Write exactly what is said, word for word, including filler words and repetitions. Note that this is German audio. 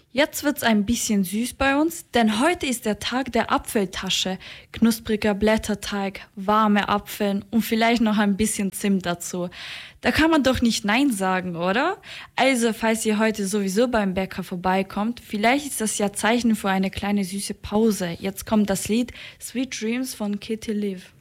Jetzt wird's ein bisschen süß bei uns, denn heute ist der Tag der Apfeltasche. Knuspriger Blätterteig, warme Apfeln und vielleicht noch ein bisschen Zimt dazu. Da kann man doch nicht Nein sagen, oder? Also, falls ihr heute sowieso beim Bäcker vorbeikommt, vielleicht ist das ja Zeichen für eine kleine süße Pause. Jetzt kommt das Lied Sweet Dreams von Kitty Liv.